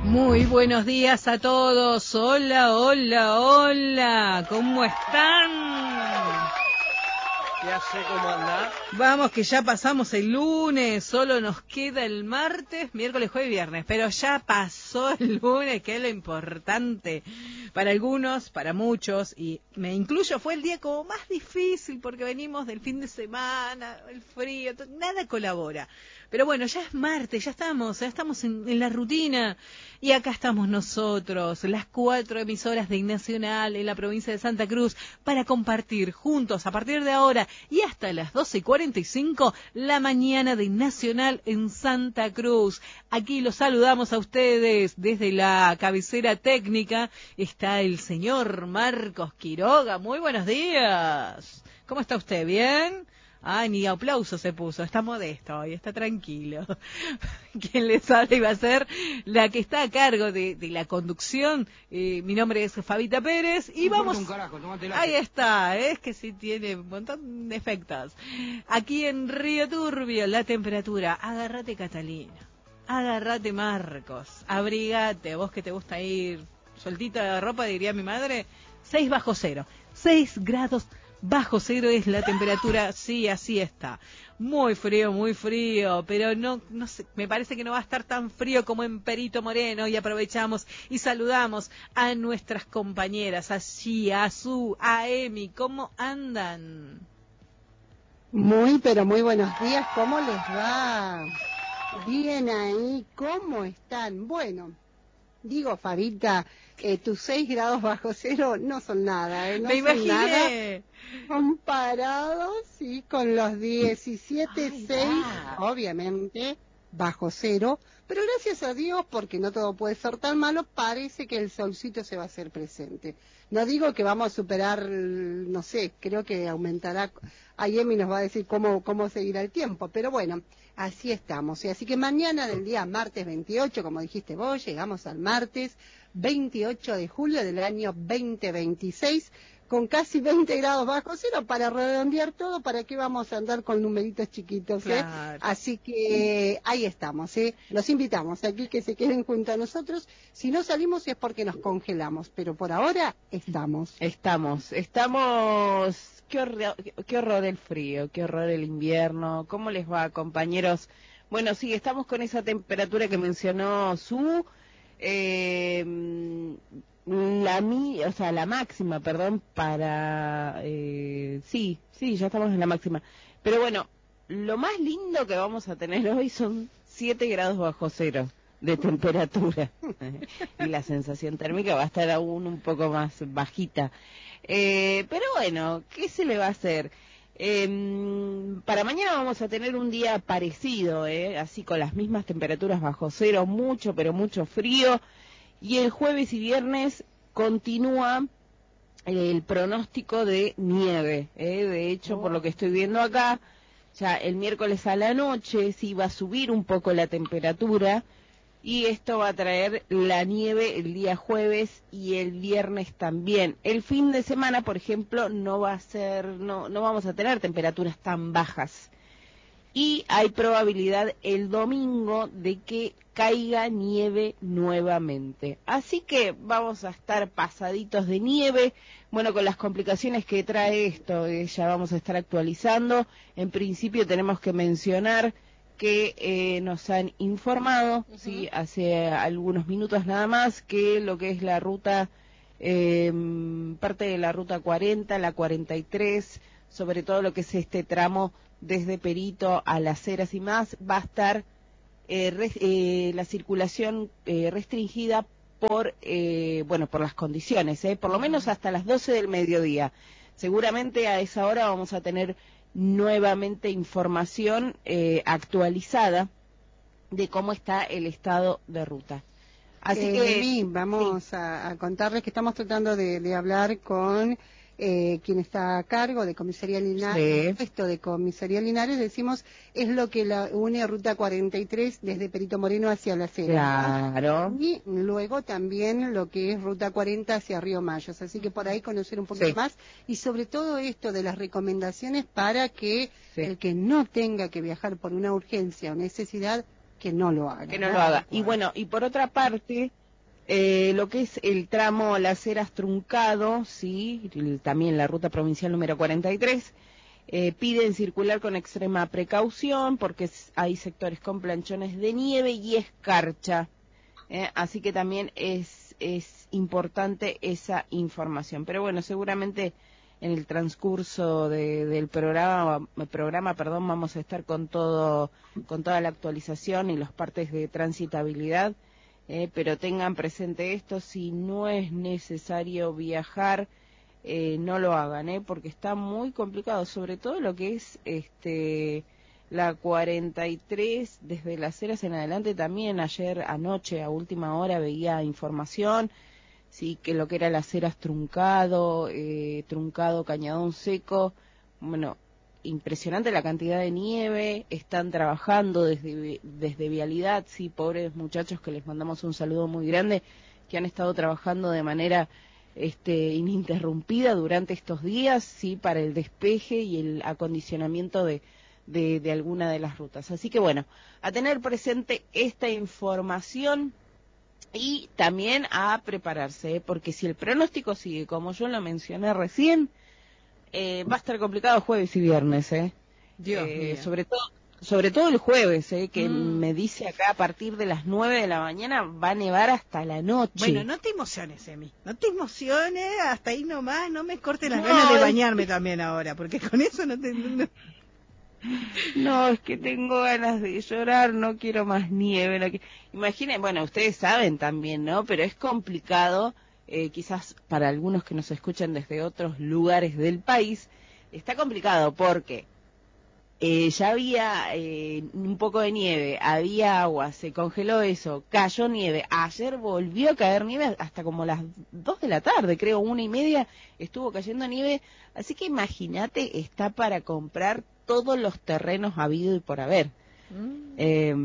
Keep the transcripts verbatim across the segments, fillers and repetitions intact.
Muy buenos días a todos. Hola, hola, hola. ¿Cómo están? ¿Qué hace? ¿Cómo anda? Vamos, que ya pasamos el lunes, solo nos queda el martes, miércoles, jueves y viernes, pero ya pasó el lunes, que es lo importante. Para algunos, para muchos, y me incluyo, fue el día como más difícil porque venimos del fin de semana, el frío, nada colabora. Pero bueno, ya es martes, ya estamos, ya estamos en, en la rutina. Y acá estamos nosotros, las cuatro emisoras de Nacional en la provincia de Santa Cruz, para compartir juntos a partir de ahora y hasta las doce y cuarenta y cinco la mañana de Nacional en Santa Cruz. Aquí los saludamos a ustedes desde la cabecera técnica. Está el señor Marcos Quiroga. Muy buenos días. ¿Cómo está usted? ¿Bien? Ah, ni aplauso se puso, está modesto hoy, está tranquilo. Quien les habla iba a ser la que está a cargo de, de la conducción. Eh, mi nombre es Fabita Pérez y no vamos... Un carajo, ahí está, es que sí tiene un montón de efectos. Aquí en Río Turbio, la temperatura, agárrate Catalina, agárrate Marcos, abrigate, vos que te gusta ir soltita de ropa, diría mi madre, seis bajo cero, seis grados bajo cero es la temperatura, sí, así está. Muy frío, muy frío, pero no, no sé, me parece que no va a estar tan frío como en Perito Moreno, y aprovechamos y saludamos a nuestras compañeras, a Gia, a Su, a Emi, ¿cómo andan? Muy, pero muy buenos días, ¿cómo les va? Bien ahí, ¿cómo están? Bueno, digo, Fabita, eh, tus seis grados bajo cero no son nada, ¿eh? No me son imaginé. Nada comparados, sí, con los diecisiete punto seis, obviamente, bajo cero, pero gracias a Dios, porque no todo puede ser tan malo, parece que el solcito se va a hacer presente. No digo que vamos a superar, no sé, creo que aumentará, Ayemi nos va a decir cómo, cómo seguirá el tiempo, pero bueno, así estamos. ¿Sí? Así que mañana del día martes veintiocho, como dijiste vos, llegamos al martes veintiocho de julio del año veinte veintiséis, con casi veinte grados bajo cero, para redondear todo. ¿Para qué vamos a andar con numeritos chiquitos? ¿eh? Claro. Así que ahí estamos, ¿eh? Los invitamos aquí que se queden junto a nosotros. Si no salimos es porque nos congelamos, pero por ahora estamos. Estamos, estamos... Qué horror, qué horror el frío, qué horror el invierno. ¿Cómo les va, compañeros? Bueno, sí, estamos con esa temperatura que mencionó Su. Eh, la mi, o sea, la máxima, perdón, para... Eh, sí, sí, ya estamos en la máxima. Pero bueno, lo más lindo que vamos a tener hoy son siete grados bajo cero de temperatura. Y la sensación térmica va a estar aún un poco más bajita. Eh, pero bueno, ¿qué se le va a hacer? Eh, para mañana vamos a tener un día parecido, eh, así con las mismas temperaturas bajo cero, mucho, pero mucho frío. Y el jueves y viernes continúa el pronóstico de nieve. Eh. De hecho, por lo que estoy viendo acá, ya el miércoles a la noche sí va a subir un poco la temperatura. Y esto va a traer la nieve el día jueves y el viernes también. El fin de semana, por ejemplo, no va a ser, no, no vamos a tener temperaturas tan bajas. Y hay probabilidad el domingo de que caiga nieve nuevamente. Así que vamos a estar pasaditos de nieve. Bueno, con las complicaciones que trae esto, eh, ya vamos a estar actualizando. En principio tenemos que mencionar que eh, nos han informado, uh-huh. sí, hace algunos minutos nada más, que lo que es la ruta, eh, parte de la ruta cuarenta, la cuarenta y tres, sobre todo lo que es este tramo desde Perito a Las Heras y más, va a estar eh, res, eh, la circulación eh, restringida por, eh, bueno, por las condiciones, eh, por lo menos hasta las doce del mediodía. Seguramente a esa hora vamos a tener nuevamente información eh, actualizada de cómo está el estado de ruta. Así eh, que Emi, vamos sí. a, a contarles que estamos tratando de, de hablar con eh, quien está a cargo de Comisaría Linares. Sí. Esto de Comisaría Linares, decimos, es lo que la une Ruta cuarenta y tres desde Perito Moreno hacia Las Heras. Claro. ¿no? Y luego también lo que es Ruta cuarenta hacia Río Mayos. Así que por ahí conocer un poquito sí. más. Y sobre todo esto de las recomendaciones para que sí. el que no tenga que viajar por una urgencia o necesidad, que no lo haga. Que no lo haga. Y bueno, y por otra parte, eh, lo que es el tramo Las Heras Truncado, sí, el, también la ruta provincial número cuarenta y tres, eh, piden circular con extrema precaución porque hay sectores con planchones de nieve y escarcha. Eh, así que también es, es importante esa información. Pero bueno, seguramente en el transcurso de, del programa, programa perdón, vamos a estar con todo, con toda la actualización y los partes de transitabilidad, eh, pero tengan presente esto: si no es necesario viajar, eh, no lo hagan, eh, porque está muy complicado, sobre todo lo que es este la cuarenta y tres, desde Las Heras en adelante. También ayer anoche a última hora veía información, sí, que lo que era Las Heras Truncado, eh, Truncado Cañadón Seco, bueno, impresionante la cantidad de nieve. Están trabajando desde, desde Vialidad, sí, pobres muchachos que les mandamos un saludo muy grande, que han estado trabajando de manera este, ininterrumpida durante estos días, sí, para el despeje y el acondicionamiento de De, de alguna de las rutas. Así que bueno, a tener presente esta información y también a prepararse, ¿eh? Porque si el pronóstico sigue como yo lo mencioné recién, eh, va a estar complicado jueves y viernes, ¿eh? Dios eh, mío. sobre todo sobre todo el jueves, ¿eh? Que Mm. me dice acá a partir de las nueve de la mañana va a nevar hasta la noche. Bueno, no te emociones, Emi. No te emociones, hasta ahí nomás. No me cortes las No, ganas de es... bañarme también ahora, porque con eso no te... No... No, es que tengo ganas de llorar, no quiero más nieve. No quiero... Imaginen, bueno, ustedes saben también, ¿no? Pero es complicado, eh, quizás para algunos que nos escuchan desde otros lugares del país, está complicado porque eh, ya había eh, un poco de nieve, había agua, se congeló eso, cayó nieve. Ayer volvió a caer nieve hasta como las dos de la tarde, creo, una y media estuvo cayendo nieve. Así que imagínate, está para comprar todos los terrenos habido y por haber. Mm. Eh,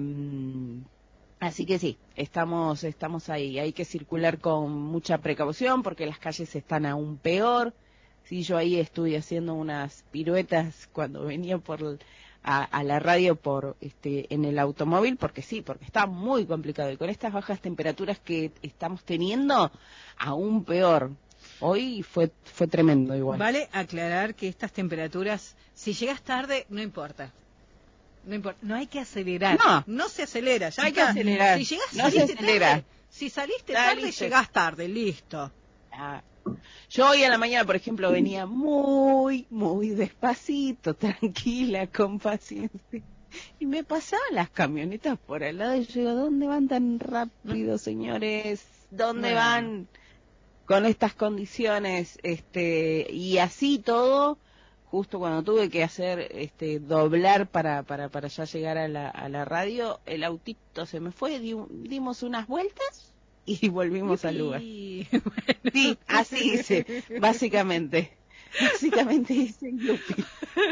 así que sí, estamos, estamos ahí. Hay que circular con mucha precaución porque las calles están aún peor. Sí, yo ahí estuve haciendo unas piruetas cuando venía por a, a la radio por este en el automóvil, porque sí, porque está muy complicado y con estas bajas temperaturas que estamos teniendo, aún peor. Hoy fue fue tremendo igual. Vale aclarar que estas temperaturas, si llegas tarde, no importa. No importa, no hay que acelerar. No, no se acelera. Ya no hay que acelerar. Si llegás, no se acelera. Tarde, si saliste Dale, tarde, listo. llegás tarde, listo. Ah. Yo hoy a la mañana, por ejemplo, venía muy, muy despacito, tranquila, con paciencia. Y me pasaban las camionetas por al lado y yo digo, ¿dónde van tan rápido, señores? ¿Dónde bueno. van con estas condiciones? Este, y así todo, justo cuando tuve que hacer, este, doblar para, para, para ya llegar a la, a la radio, el autito se me fue, di, dimos unas vueltas y volvimos al lugar. Bueno. Sí, así hice, básicamente. Básicamente hice yupi.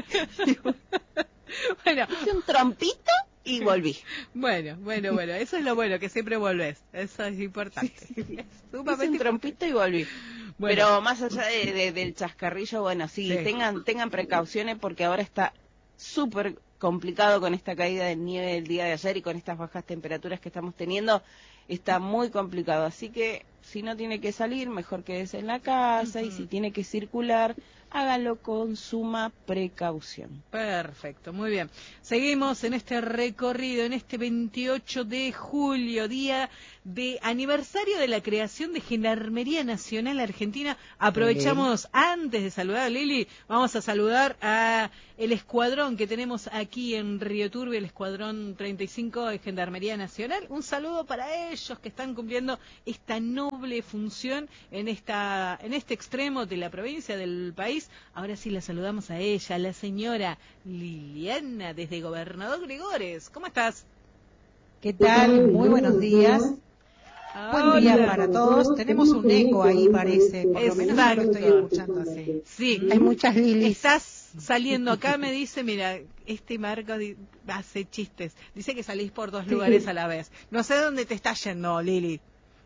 Bueno, hice un trompito y volví. Bueno, bueno, bueno, eso es lo bueno, que siempre volvés. Eso es importante. Sí, sí. Hice un trompito y volví. Bueno. Pero más allá de, de, del chascarrillo, bueno, sí, sí, tengan tengan precauciones porque ahora está súper complicado con esta caída de nieve del día de ayer y con estas bajas temperaturas que estamos teniendo. Está muy complicado, así que si no tiene que salir, mejor quédese en la casa. Uh-huh. Y si tiene que circular, hágalo con suma precaución. Perfecto, muy bien. Seguimos en este recorrido, en este veintiocho de julio, día de aniversario de la creación de Gendarmería Nacional Argentina. Aprovechamos, sí. Antes de saludar a Lili, vamos a saludar a el escuadrón que tenemos aquí en Río Turbio, el escuadrón treinta y cinco de Gendarmería Nacional. Un saludo para ellos que están cumpliendo esta noble función en esta en este extremo de la provincia, del país. Ahora sí la saludamos a ella, a la señora Liliana, desde Gobernador Gregores. ¿Cómo estás? ¿Qué tal? Muy buenos días. Hola. Buen día para todos. Tenemos un eco ahí, parece. Por lo menos yo lo estoy escuchando así. Sí, hay muchas Lilis. Estás saliendo acá, me dice, mira, este Marco hace chistes. Dice que salís por dos lugares a la vez. No sé dónde te estás yendo, Lili.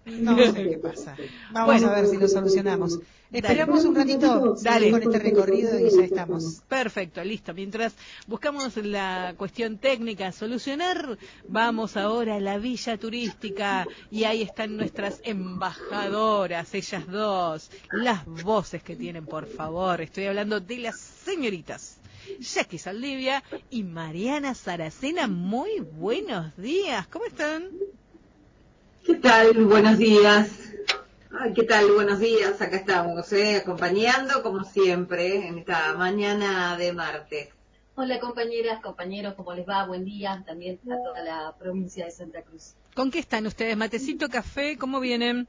No sé qué pasa. Vamos Bueno. a ver si lo solucionamos. Esperamos un ratito Dale. con este recorrido y ya estamos. Perfecto, listo. Mientras buscamos la cuestión técnica a solucionar, vamos ahora a la villa turística y ahí están nuestras embajadoras, ellas dos, las voces que tienen, por favor. Estoy hablando de las señoritas Jackie Saldivia y Mariana Saracena. Muy buenos días, ¿cómo están? ¿Qué tal? Buenos días. Ay, ¿qué tal? Buenos días. Acá estamos, ¿eh? acompañando como siempre en esta mañana de martes. Hola compañeras, compañeros, ¿cómo les va? Buen día también a toda la provincia de Santa Cruz. ¿Con qué están ustedes? ¿Matecito, café? ¿Cómo vienen?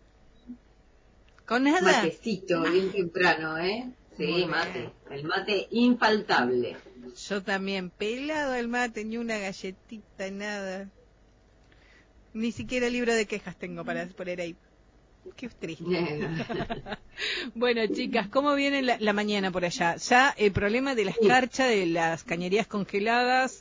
¿Con nada? Matecito, bien temprano, ¿eh? Sí, mate. El mate infaltable. Yo también, pelado el mate, ni una galletita, nada. Ni siquiera libro de quejas tengo para poner ahí. Qué triste. Bueno, chicas, ¿cómo viene la, la mañana por allá? Ya el problema de la escarcha, de las cañerías congeladas.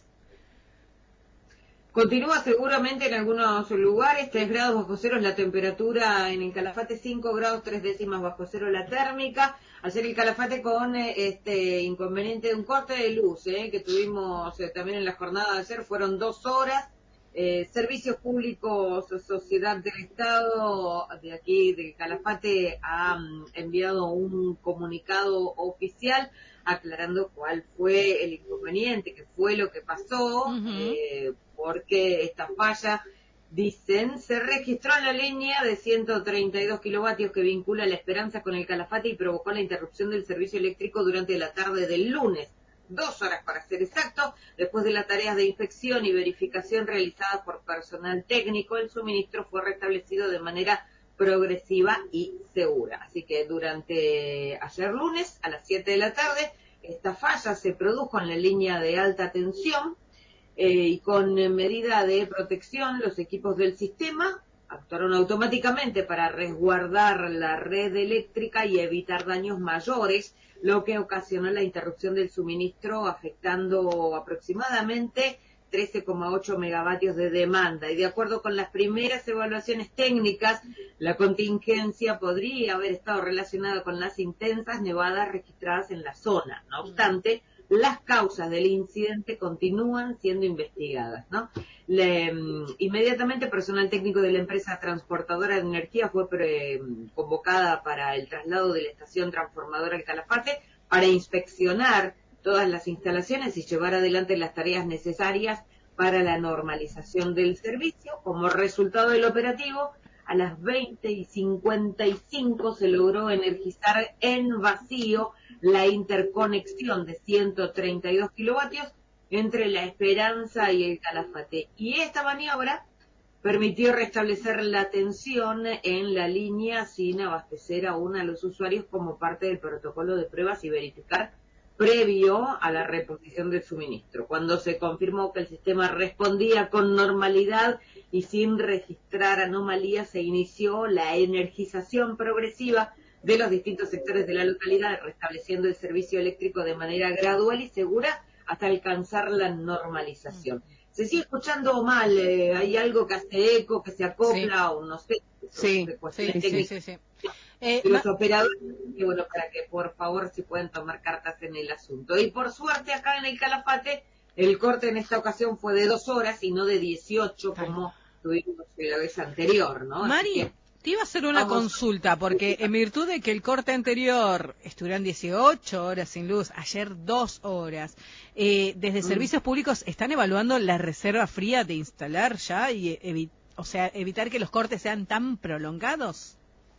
Continúa seguramente en algunos lugares, tres grados bajo cero es la temperatura en el Calafate, cinco grados tres décimas bajo cero la térmica. Ayer el Calafate con eh, este inconveniente de un corte de luz eh, que tuvimos eh, también en la jornada de ayer, fueron dos horas. Eh, Servicios Públicos, Sociedad del Estado, de aquí del Calafate, ha um, enviado un comunicado oficial aclarando cuál fue el inconveniente, qué fue lo que pasó, uh-huh. eh, porque esta falla, dicen, se registró en la línea de ciento treinta y dos kilovatios que vincula La Esperanza con el Calafate y provocó la interrupción del servicio eléctrico durante la tarde del lunes. Dos horas para ser exacto, después de las tareas de inspección y verificación realizadas por personal técnico, el suministro fue restablecido de manera progresiva y segura. Así que durante ayer lunes a las siete de la tarde, esta falla se produjo en la línea de alta tensión eh, y con medida de protección los equipos del sistema actuaron automáticamente para resguardar la red eléctrica y evitar daños mayores, lo que ocasionó la interrupción del suministro afectando aproximadamente trece coma ocho megavatios de demanda. Y de acuerdo con las primeras evaluaciones técnicas, la contingencia podría haber estado relacionada con las intensas nevadas registradas en la zona. No obstante, las causas del incidente continúan siendo investigadas, ¿no? Le, inmediatamente personal técnico de la empresa transportadora de energía fue pre, convocada para el traslado de la estación transformadora del Calafate para inspeccionar todas las instalaciones y llevar adelante las tareas necesarias para la normalización del servicio. Como resultado del operativo, a las veinte y cincuenta y cinco se logró energizar en vacío la interconexión de ciento treinta y dos kilovatios entre La Esperanza y el Calafate. Y esta maniobra permitió restablecer la tensión en la línea sin abastecer aún a los usuarios como parte del protocolo de pruebas y verificar previo a la reposición del suministro. Cuando se confirmó que el sistema respondía con normalidad y sin registrar anomalías, se inició la energización progresiva de los distintos sectores de la localidad, restableciendo el servicio eléctrico de manera gradual y segura hasta alcanzar la normalización. Se sigue escuchando mal, eh, hay algo que hace eco, que se acopla, sí. o no sé. Sí, sí, sí, sí, sí. Eh, los operadores, que bueno, para que por favor si pueden tomar cartas en el asunto. Y por suerte acá en el Calafate, el corte en esta ocasión fue de dos horas y no de dieciocho como tuvimos la vez anterior, ¿no? Mari, que, te iba a hacer una vamos. consulta, porque en virtud de que el corte anterior estuvieron dieciocho horas sin luz, ayer dos horas, eh, desde mm. Servicios Públicos están evaluando la reserva fría de instalar ya y evi o sea, evitar que los cortes sean tan prolongados.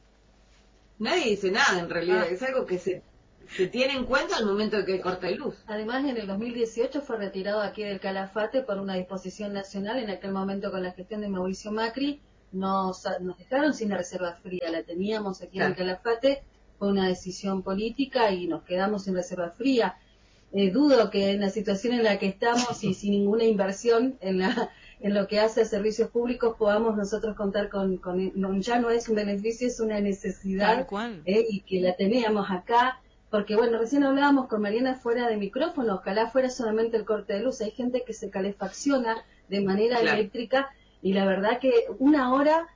Nadie dice nada en realidad, ah. es algo que se, se tiene en cuenta al momento de que corta de luz. Además, en el dos mil dieciocho fue retirado aquí del Calafate por una disposición nacional, en aquel momento con la gestión de Mauricio Macri, nos, nos dejaron sin la reserva fría, la teníamos aquí claro. en el Calafate, fue una decisión política y nos quedamos sin reserva fría. Eh, dudo que en la situación en la que estamos y sin ninguna inversión en la en lo que hace a servicios públicos podamos nosotros contar con, con no, ya no es un beneficio, es una necesidad eh, y que la teníamos acá, porque bueno, recién hablábamos con Mariana fuera de micrófono, ojalá fuera solamente el corte de luz, hay gente que se calefacciona de manera claro. eléctrica y la verdad que una hora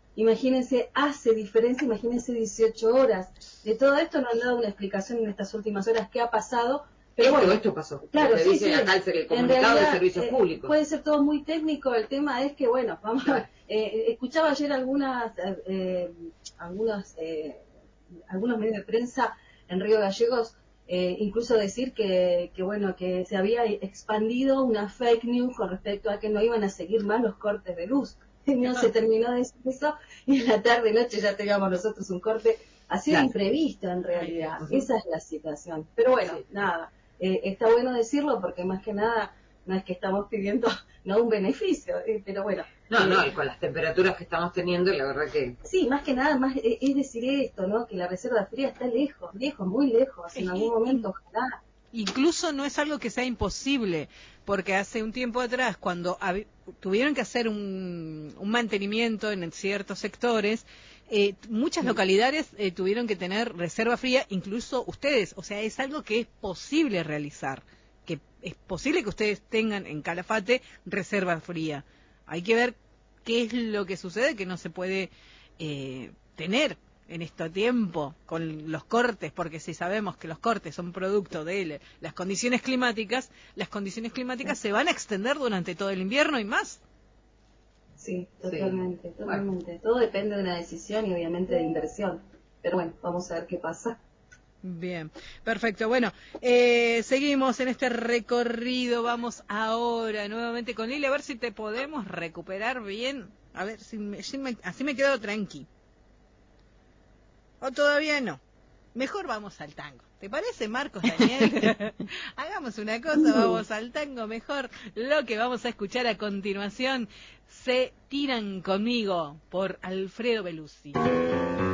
imagínense, hace diferencia, imagínense dieciocho horas. De todo esto no han dado una explicación en estas últimas horas qué ha pasado, pero bueno, esto pasó. Claro, te sí, dicen sí. acá el, el comunicado realidad, de servicios eh, públicos. Puede ser todo muy técnico, el tema es que, bueno, vamos Claro. eh, escuchaba ayer algunas, eh, algunas, eh, algunos medios de prensa en Río Gallegos, eh, incluso decir que, que, bueno, que se había expandido una fake news con respecto a que no iban a seguir más los cortes de luz. No se terminó de decir eso y en la tarde noche ya teníamos nosotros un corte. Ha sido Claro. imprevisto en realidad, Uh-huh. esa es la situación. Pero bueno, sí. nada, eh, está bueno decirlo porque más que nada no es que estamos pidiendo no un beneficio, eh, pero bueno. No, eh, no, y con las temperaturas que estamos teniendo, la verdad que... Sí, más que nada, más eh, es decir esto, ¿no? Que la reserva fría está lejos, lejos, muy lejos, en algún momento ojalá. Incluso no es algo que sea imposible, porque hace un tiempo atrás, cuando hab- tuvieron que hacer un, un mantenimiento en ciertos sectores, eh, muchas localidades eh, tuvieron que tener reserva fría, incluso ustedes. O sea, es algo que es posible realizar, que es posible que ustedes tengan en Calafate reserva fría. Hay que ver qué es lo que sucede, que no se puede eh, tener en este tiempo con los cortes, porque si sabemos que los cortes son producto de las condiciones climáticas, las condiciones climáticas se van a extender durante todo el invierno y más. Sí, totalmente, sí. totalmente. Bueno. Todo depende de una decisión y obviamente de inversión. Pero bueno, vamos a ver qué pasa. Bien, perfecto. Bueno, eh, seguimos en este recorrido. Vamos ahora nuevamente con Lili, a ver si te podemos recuperar bien. A ver, si me, si me, así me quedo tranqui. ¿O todavía no? Mejor vamos al tango. ¿Te parece, Marcos, Daniel? Hagamos una cosa, vamos al tango mejor. Lo que vamos a escuchar a continuación, Se tiran conmigo, por Alfredo Belusi.